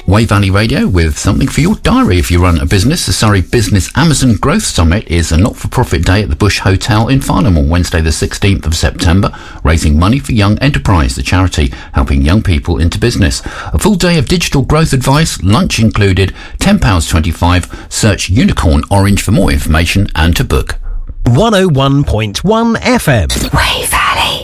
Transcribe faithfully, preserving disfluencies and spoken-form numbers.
Way Valley Radio with something for your diary if you run a business. The Surrey Business Amazon Growth Summit is a not-for-profit day at the Bush Hotel in Farnham on Wednesday the sixteenth of September, raising money for Young Enterprise, the charity helping young people into business. A full day of digital growth advice, lunch included, ten pounds twenty-five. Search Unicorn Orange for more information and to book. one oh one point one F M. Way Valley.